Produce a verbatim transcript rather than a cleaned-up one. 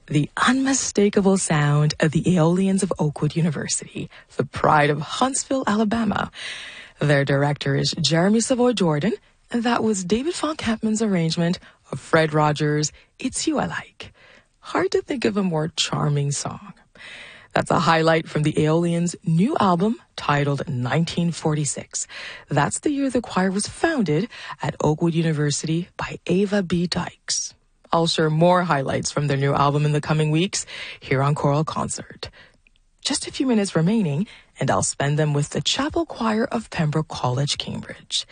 the unmistakable sound of the Aeolians of Oakwood University, the pride of Huntsville, Alabama. Their director is Jeremy Savoy Jordan, and that was David Von Kempman's arrangement of Fred Rogers' It's You I Like. Hard to think of a more charming song. That's a highlight from the Aeolians' new album titled nineteen forty-six. That's the year the choir was founded at Oakwood University by Ava B. Dykes. I'll share more highlights from their new album in the coming weeks here on Choral Concert. Just a few minutes remaining, and I'll spend them with the Chapel Choir of Pembroke College, Cambridge.